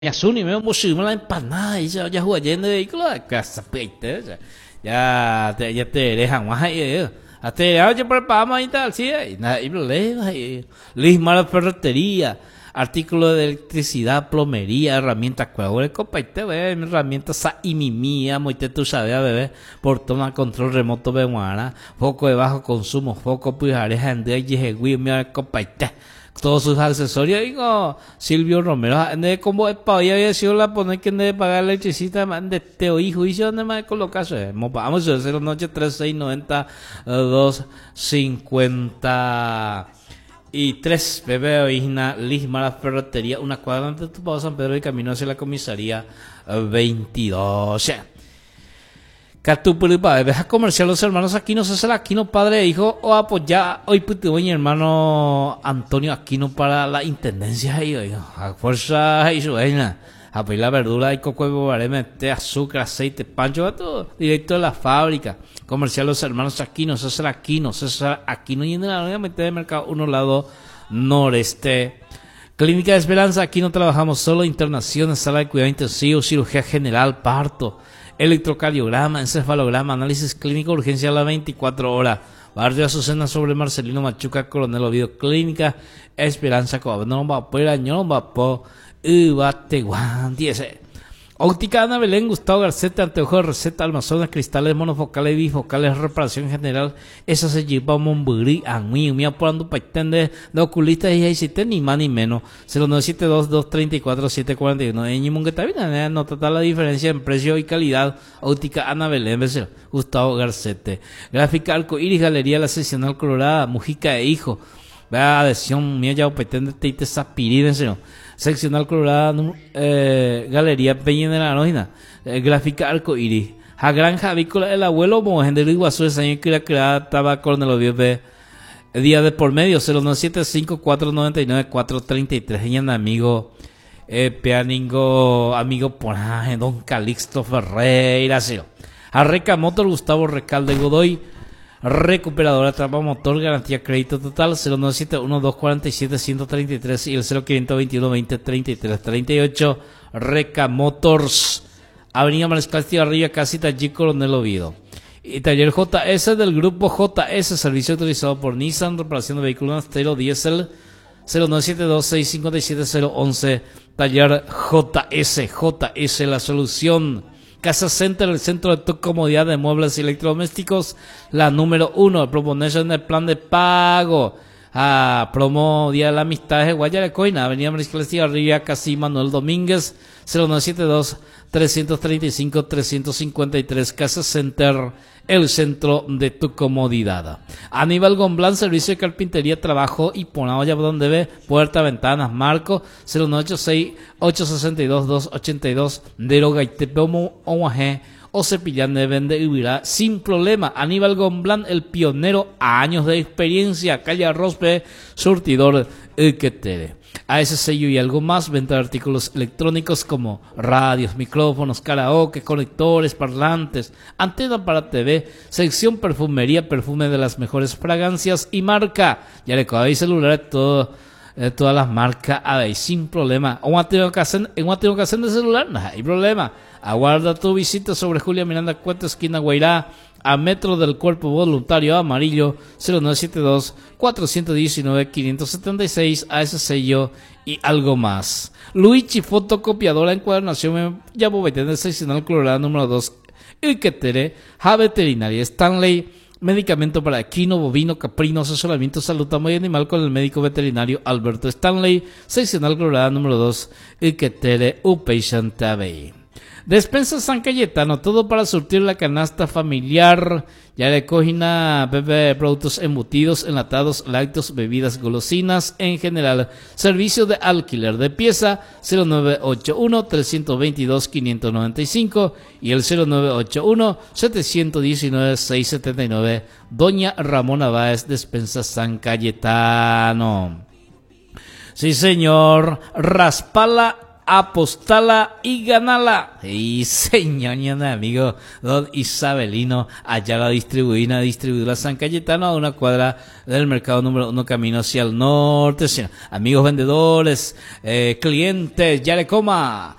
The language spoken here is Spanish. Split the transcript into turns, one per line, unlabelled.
Yasuni me musimos la empanada y ya jugué lleno de vehículos de casa peite ya te dejan más ahí hasta ya preparamos y tal sí y nada y problemas y lisma la ferretería artículos de electricidad plomería herramientas cuál copaite herramientas sa y mi mía moite tú sabes bebé por toma control remoto bemuana foco de bajo consumo foco pues areja en de y mi copaite todos sus accesorios digo Silvio Romero de como había sido la poner que de pagar la electricidad de teo y juicio donde más colocarse vamos a hacer noche 3690 253 bebé origina Lisma la ferretería una cuadra antes de tu paso San Pedro y camino hacia la comisaría 22 Catupuripa, deja comercial los hermanos Aquino, César Aquino, padre e hijo, o apoya hoy puto mi hermano Antonio Aquino para la intendencia ahí, a fuerza y su vaina, a pedir la verdura y coco de bareme, té, azúcar, aceite, pancho, todo directo de la fábrica. Comercial los hermanos Aquino, César Aquino y en la nueva mitad de mercado, uno lado noreste. Clínica de Esperanza, aquí no trabajamos solo internaciones, sala de cuidado intensivo, cirugía general, parto. Electrocardiograma, encefalograma, análisis clínico, urgencia a las 24 horas. Barrio Azucena sobre Marcelino Machuca, Coronel Oviedo, Clínica Esperanza, no va a poder año, va a poder Óptica Ana Belén, Gustavo Garceta, anteojos de receta, almazones, cristales, monofocales, bifocales, reparación general. Esa se lleva a Monbugri, a mí, apurando paitén de oculistas y existe ni más ni menos. 0972-234-741. En Ñimungueta, no trata la diferencia en precio y calidad. Óptica Ana Belén, Gustavo Garcete. Gráfica Arcoiris, Galería La Seccional Colorada, Mujica e Hijo. Vea adhesión mía ya paitén de teite sapiriden, Seccional Colorada, Galería Peña de la Nógina, Gráfica Arcoiris, a Granja Avícola el Abuelo Mojen de Iguazú, ese año que la creada estaba Coronel Oviedo, día de por medio, 0975-499-433, ella amigo, Peaningo, amigo Ponaje, Don Calixto Ferreira, Arreca Motor, Gustavo Recalde Godoy, Recuperadora Trapa Motor, garantía crédito total 0971-247-133 y el 0521-2033-38. Reca Motors, Avenida Mariscal Cigarrilla, Casita G. Coronel Oviedo. Y taller JS del grupo JS, servicio autorizado por Nissan, reparación de vehículos estero diésel 0972-657-011. Taller JS, la solución. Casa Center, el centro de tu comodidad de muebles y electrodomésticos, la número 1, proponerse en el plan de pago, promo Día de la Amistad de Guayarecoina, Avenida Mariscal Cigarrilla, Casi Manuel Domínguez, 0972-335-353, Casa Center, el centro de tu comodidad. Aníbal Gomblán, servicio de carpintería, trabajo y ponado ya donde ve, puerta, ventanas, marco, 0986-862-282, deroga y tepomo, oaje, o cepillan de vende y virá sin problema. Aníbal Gomblán, el pionero a años de experiencia, calle Arrozpe, surtidor Iquetere. A ese sello y algo más, venta de artículos electrónicos como radios, micrófonos, karaoke, conectores, parlantes, antena para TV, sección perfumería, perfume de las mejores fragancias y marca. Ya le cogéis celulares, todas las marcas, sin problema. En una ocasión de celular, no hay problema. Aguarda tu visita sobre Julia Miranda Cuesta, esquina Guairá, a metro del Cuerpo Voluntario Amarillo, 0972-419-576, a ese sello y algo más. Luigi, fotocopiadora, encuadernación, llamo de seccional Colorado número 2, Iquetere, Ja Veterinaria, Stanley, medicamento para equino, bovino, caprino, asesoramiento, salud y animal con el médico veterinario Alberto Stanley, seccional Colorado número 2, Iquetere, Upatient TV. Despensa San Cayetano, todo para surtir la canasta familiar. Ya le cogina bebé, productos embutidos, enlatados, lácteos, bebidas, golosinas en general. Servicio de alquiler de pieza 0981-322-595 y el 0981-719-679. Doña Ramona Báez, Despensa San Cayetano. Sí, señor. Raspala apostala y ganala. Y señor, amigo, don Isabelino, allá la distribuidora San Cayetano, a una cuadra del mercado número 1, camino hacia el norte. Amigos vendedores, clientes, ya le coma.